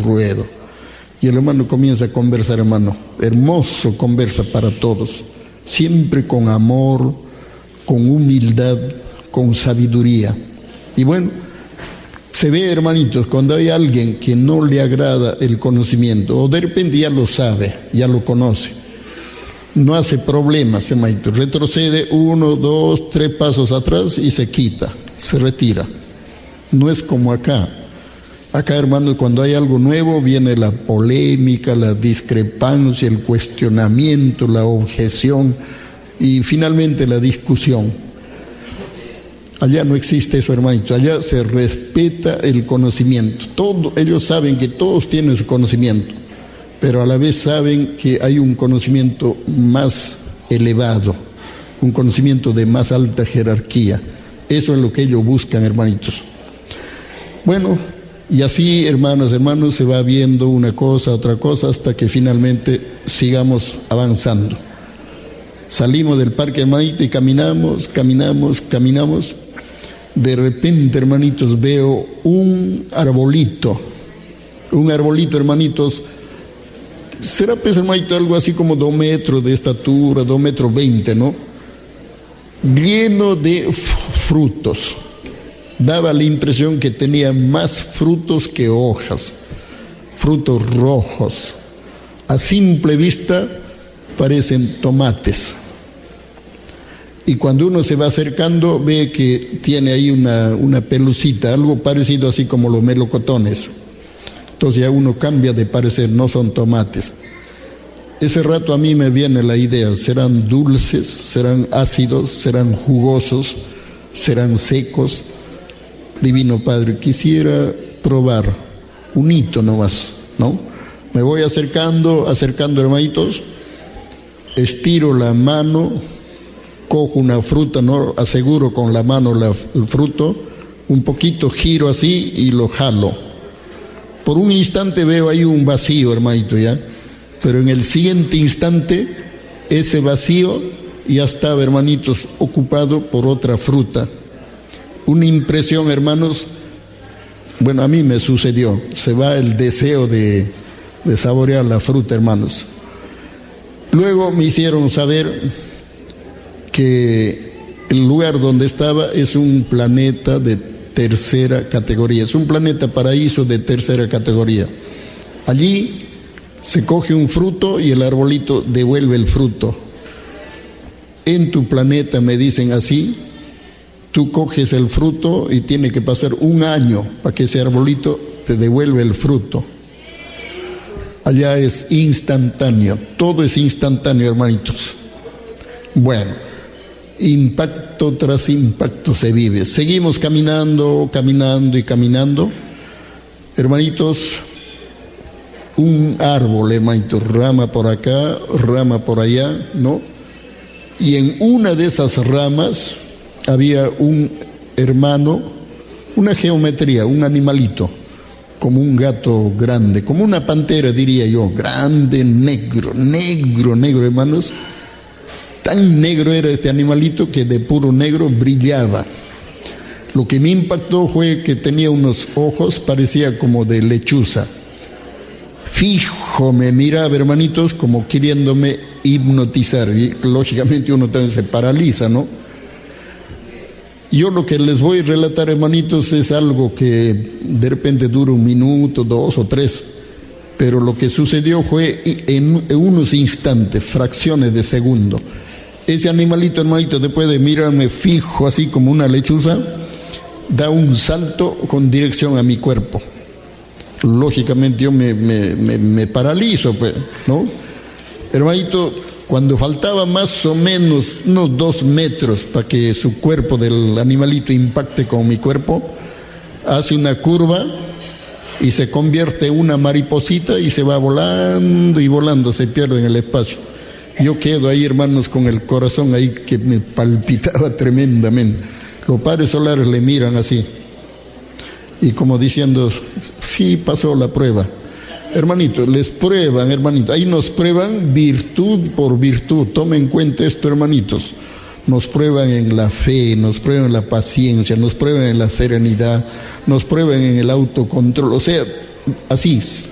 ruedo. Y el hermano comienza a conversar, hermano, hermoso, conversa para todos, siempre con amor, con humildad, con sabiduría. Y bueno, se ve, hermanitos, cuando hay alguien que no le agrada el conocimiento, o de repente ya lo sabe, ya lo conoce, no hace problemas, hermanitos, retrocede 1, 2, 3 pasos atrás y se quita, se retira. No es como acá. Acá, hermanos, cuando hay algo nuevo, viene la polémica, la discrepancia, el cuestionamiento, la objeción y finalmente la discusión. Allá no existe eso, hermanito. Allá se respeta el conocimiento. Ellos saben que todos tienen su conocimiento, pero a la vez saben que hay un conocimiento más elevado, un conocimiento de más alta jerarquía. Eso es lo que ellos buscan, hermanitos. Bueno, y así, hermanos, se va viendo una cosa, otra cosa, hasta que finalmente sigamos avanzando. Salimos del parque, hermanito, y caminamos. De repente, hermanitos, veo un arbolito, hermanitos. Será, pues, hermanito, algo así como 2 metros de estatura, 2,20 metros, ¿no? Lleno de frutos. Daba la impresión que tenía más frutos que hojas, frutos rojos. A simple vista parecen tomates. Y cuando uno se va acercando ve que tiene ahí una pelucita, algo parecido así como los melocotones. Entonces ya uno cambia de parecer, no son tomates. Ese rato a mí me viene la idea, serán dulces, serán ácidos, serán jugosos, serán secos. Divino Padre, quisiera probar un hito nomás, ¿no? Me voy acercando, hermanitos, estiro la mano, cojo una fruta, no aseguro con la mano el fruto, un poquito giro así y lo jalo. Por un instante veo ahí un vacío, hermanito, ya, pero en el siguiente instante ese vacío ya estaba, hermanitos, ocupado por otra fruta. Una impresión, hermanos, bueno, a mí me sucedió, se va el deseo de saborear la fruta, hermanos. Luego me hicieron saber que el lugar donde estaba es un planeta de tercera categoría, es un planeta paraíso de tercera categoría. Allí se coge un fruto y el arbolito devuelve el fruto. En tu planeta, me dicen así, tú coges el fruto y tiene que pasar 1 año para que ese arbolito te devuelva el fruto. Allá es instantáneo, todo es instantáneo, hermanitos. Bueno, impacto tras impacto se vive. Seguimos caminando. Hermanitos, un árbol, hermanitos, rama por acá, rama por allá, ¿no? Y en una de esas ramas había un hermano, una geometría, un animalito, como un gato grande, como una pantera, diría yo, grande, negro, hermanos. Tan negro era este animalito que de puro negro brillaba. Lo que me impactó fue que tenía unos ojos, parecía como de lechuza. Fijo me miraba, hermanitos, como queriéndome hipnotizar. Y lógicamente uno también se paraliza, ¿no? Yo lo que les voy a relatar, hermanitos, es algo que de repente dura 1 minuto, 2 o 3, pero lo que sucedió fue en unos instantes, fracciones de segundo. Ese animalito, hermanito, después de mirarme fijo, así como una lechuza, da un salto con dirección a mi cuerpo. Lógicamente yo me paralizo, pues, ¿no? Hermanito, cuando faltaba más o menos unos 2 metros para que su cuerpo del animalito impacte con mi cuerpo, hace una curva y se convierte en una mariposita y se va volando y volando, se pierde en el espacio. Yo quedo ahí, hermanos, con el corazón ahí que me palpitaba tremendamente. Los padres solares le miran así y como diciendo, sí pasó la prueba. Hermanito, les prueban, hermanito, ahí nos prueban virtud por virtud. Tomen en cuenta esto, hermanitos. Nos prueban en la fe, nos prueban en la paciencia, nos prueban en la serenidad, nos prueban en el autocontrol. O sea, así,